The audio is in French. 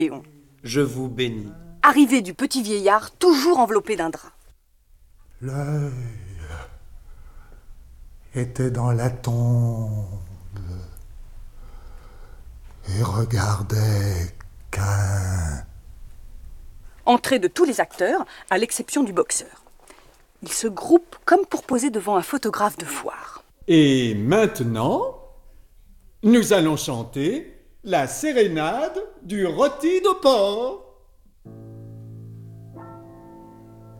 Léon. Je vous bénis. Arrivée du petit vieillard, toujours enveloppé d'un drap. L'œil était dans la tombe et regardait Caïn. Entrée de tous les acteurs, à l'exception du boxeur. Ils se groupent comme pour poser devant un photographe de foire. Et maintenant, nous allons chanter la sérénade du rôti de porc.